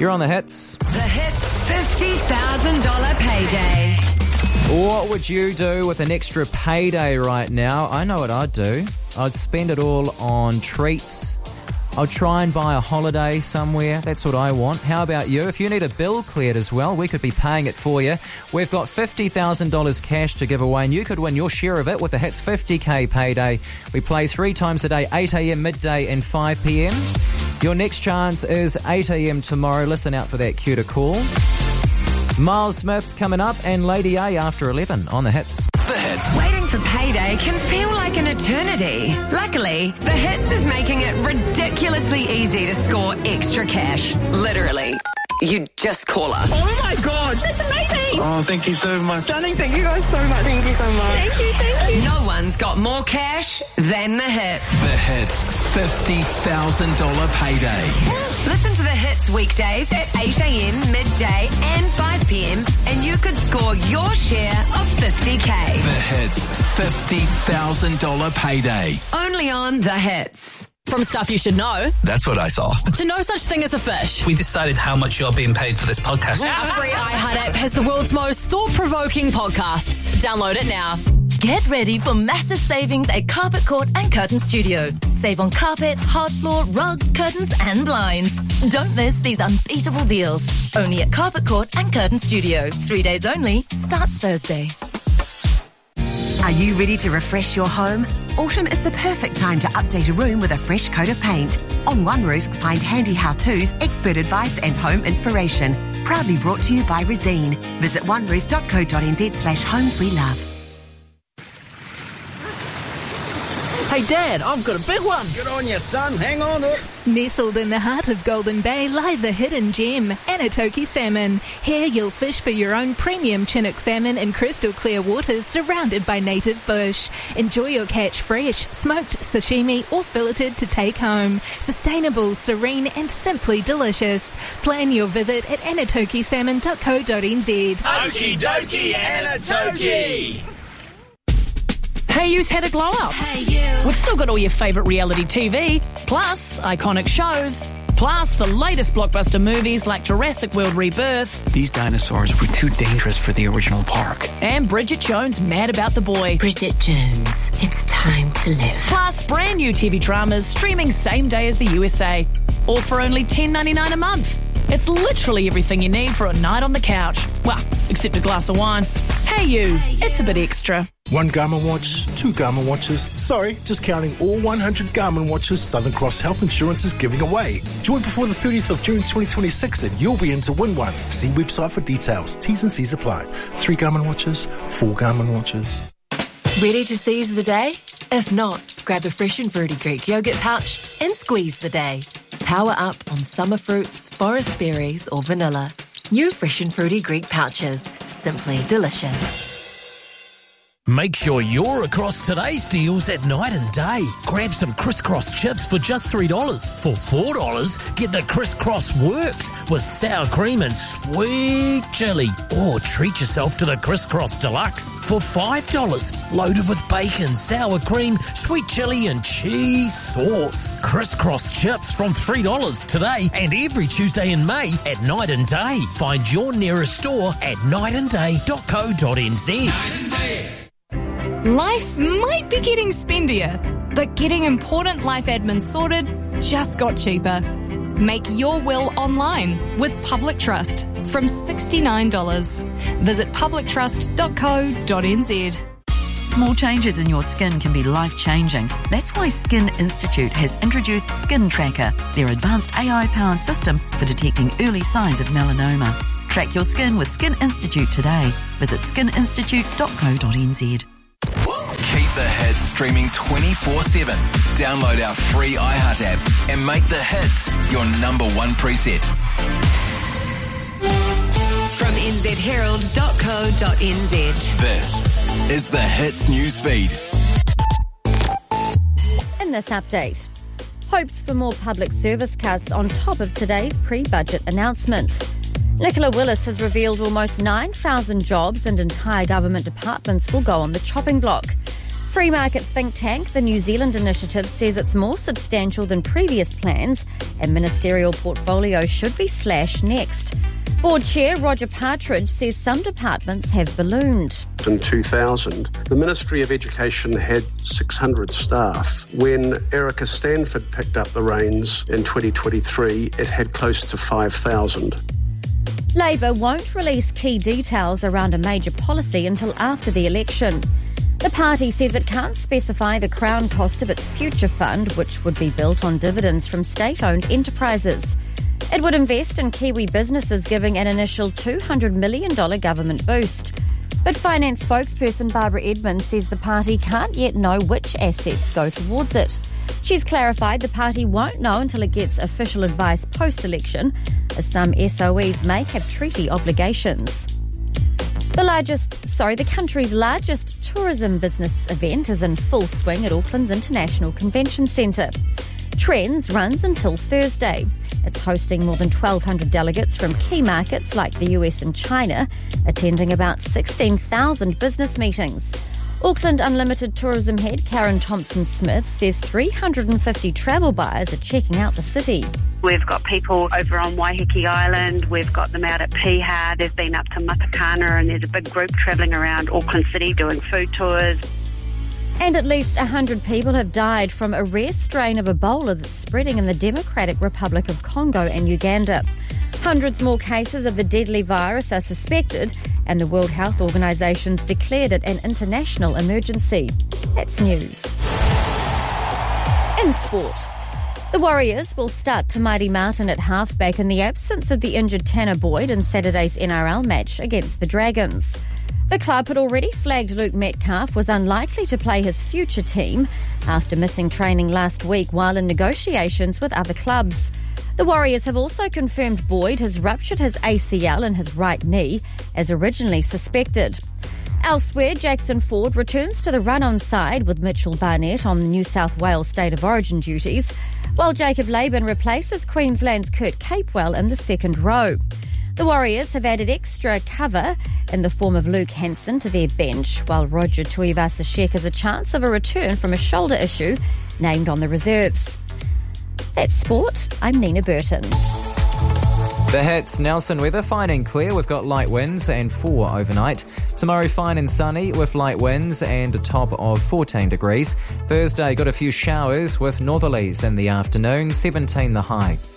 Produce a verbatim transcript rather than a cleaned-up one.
You're on the Hits. The Hits fifty thousand dollars payday. What would you do with an extra payday right now? I know what I'd do. I'd spend it all on treats. I'll try and buy a holiday somewhere. That's what I want. How about you? If you need a bill cleared as well, we could be paying it for you. We've got fifty thousand dollars cash to give away, and you could win your share of it with the Hits fifty K payday. We play three times a day, eight a.m, midday and five p.m. Your next chance is eight a.m. tomorrow. Listen out for that cue to call. Miles Smith coming up, and Lady A after eleven on the Hits. The Hits. Waiting for payday can feel like an eternity. Luckily, The Hits is making it ridiculously easy to score extra cash. Literally. You just call us. Oh my God, that's amazing. Oh, thank you so much. Stunning, thank you guys so much. Thank you so much. Thank you, thank you. No one's got more cash than The Hits. The Hits fifty thousand dollars payday. Listen to The Hits weekdays at eight a.m, midday and five p.m, and you could score your share of fifty K. The Hits fifty thousand dollars payday. Only on The Hits. From stuff you should know That's what I saw. to no such thing as a fish. We decided how much you're being paid for this podcast. Our free iHeart app has the world's most thought-provoking podcasts. Download it now. Get ready for massive savings at Carpet Court and Curtain Studio. Save on carpet, hard floor, rugs, curtains and blinds. Don't miss these unbeatable deals. Only at Carpet Court and Curtain Studio. Three days only. Starts Thursday. Are you ready to refresh your home? Autumn is the perfect time to update a room with a fresh coat of paint. On One Roof, find handy how-tos, expert advice and home inspiration. Proudly brought to you by Resine. Visit oneroof.co.nz slash homes we love. Hey Dad, I've got a big one. Good on you, son. Hang on to it. Nestled in the heart of Golden Bay lies a hidden gem, Anatoki Salmon. Here you'll fish for your own premium Chinook salmon in crystal clear waters surrounded by native bush. Enjoy your catch fresh, smoked, sashimi or filleted to take home. Sustainable, serene and simply delicious. Plan your visit at anatoki salmon dot co dot n z. Okie dokie, Anatoki. Hey You's had a glow up. Hey You. We've still got all your favourite reality T V, plus iconic shows, plus the latest blockbuster movies like Jurassic World Rebirth. These dinosaurs were too dangerous for the original park. And Bridget Jones' Mad About the Boy. Bridget Jones, it's time to live. Plus brand new T V dramas streaming same day as the U S A. All for only ten dollars ninety-nine a month. It's literally everything you need for a night on the couch. Well, except a glass of wine. Hey You, it's a bit extra. One Garmin watch, two Garmin watches. Sorry, just counting all one hundred Garmin watches Southern Cross Health Insurance is giving away. Join before the thirtieth of June twenty twenty-six and you'll be in to win one. See website for details. T's and C's apply. Three Garmin watches, four Garmin watches. Ready to seize the day? If not, grab a fresh and fruity Greek yogurt pouch and squeeze the day. Power up on summer fruits, forest berries or vanilla. New fresh and fruity Greek pouches. Simply delicious. Make sure you're across today's deals at Night and Day. Grab some crisscross chips for just three dollars. For four dollars, get the crisscross works with sour cream and sweet chili. Or treat yourself to the crisscross deluxe for five dollars. Loaded with bacon, sour cream, sweet chili and cheese sauce. Crisscross chips from three dollars today and every Tuesday in May at Night and Day. Find your nearest store at night and day dot co dot n z. Life might be getting spendier, but getting important life admin sorted just got cheaper. Make your will online with Public Trust from sixty-nine dollars. Visit public trust dot co dot n z. Small changes in your skin can be life-changing. That's why Skin Institute has introduced Skin Tracker, their advanced A I-powered system for detecting early signs of melanoma. Track your skin with Skin Institute today. Visit skin institute dot co dot n z. Keep the Hits streaming twenty-four seven. Download our free iHeart app and make the Hits your number one preset. From n z herald dot co dot n z. This is the Hits newsfeed. In this update, hopes for more public service cuts on top of today's pre-budget announcement. Nicola Willis has revealed almost nine thousand jobs and entire government departments will go on the chopping block. Free market think tank, the New Zealand Initiative, says it's more substantial than previous plans and ministerial portfolio should be slashed next. Board Chair Roger Partridge says some departments have ballooned. In two thousand, the Ministry of Education had six hundred staff. When Erica Stanford picked up the reins in twenty twenty-three, it had close to five thousand. Labor won't release key details around a major policy until after the election. The party says it can't specify the crown cost of its future fund, which would be built on dividends from state-owned enterprises. It would invest in Kiwi businesses, giving an initial two hundred million dollars government boost. But finance spokesperson Barbara Edmonds says the party can't yet know which assets go towards it. She's clarified the party won't know until it gets official advice post-election, as some S O Es may have treaty obligations. The largest, sorry, the country's largest tourism business event is in full swing at Auckland's International Convention Centre. Trends runs until Thursday. It's hosting more than twelve hundred delegates from key markets like the U S and China, attending about sixteen thousand business meetings. Auckland Unlimited tourism head Karen Thompson-Smith says three hundred fifty travel buyers are checking out the city. We've got people over on Waiheke Island, we've got them out at Piha, they've been up to Matakana, and there's a big group travelling around Auckland City doing food tours. And at least one hundred people have died from a rare strain of Ebola that's spreading in the Democratic Republic of Congo and Uganda. Hundreds more cases of the deadly virus are suspected, and the World Health Organisation's declared it an international emergency. That's news. In sport, the Warriors will start Tamari Martin at halfback in the absence of the injured Tanner Boyd in Saturday's N R L match against the Dragons. The club had already flagged Luke Metcalf was unlikely to play his future team after missing training last week while in negotiations with other clubs. The Warriors have also confirmed Boyd has ruptured his A C L in his right knee, as originally suspected. Elsewhere, Jackson Ford returns to the run-on side with Mitchell Barnett on New South Wales State of Origin duties, while Jacob Laban replaces Queensland's Kurt Capewell in the second row. The Warriors have added extra cover in the form of Luke Hanson to their bench, while Roger Tuivasa-Sheck has a chance of a return from a shoulder issue, named on the reserves. That's sport. I'm Nina Burton. The hits, Nelson weather, fine and clear. We've got light winds and four overnight. Tomorrow, fine and sunny with light winds and a top of fourteen degrees. Thursday, got a few showers with northerlies in the afternoon, seventeen the high.